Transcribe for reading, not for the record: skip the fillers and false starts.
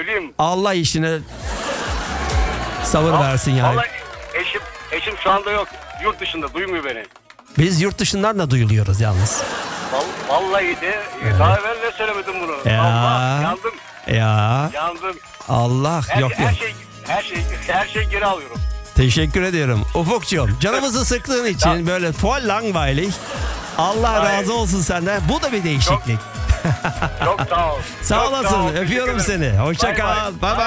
söyleyeyim. Allah işine sabır versin yani. Vallahi eşim şu anda yok. Yurt dışında, duymuyor beni. Biz yurt dışından da duyuluyoruz yalnız. Vallahi de daha evvel de söylemedim bunu. Ya. Allah, yandım. Ya Yandım. Allah yok. Her şey geri alıyorum. Teşekkür ediyorum. Ufukcuğum, canımızı sıktığın için böyle voll langweilig. Allah Hayır. razı olsun senden. Bu da bir değişiklik. Çok sağ ol. Sağ Çok olasın. ol. Öpüyorum Teşekkür seni. ederim. Hoşça Bay kal. bay. Bye bye.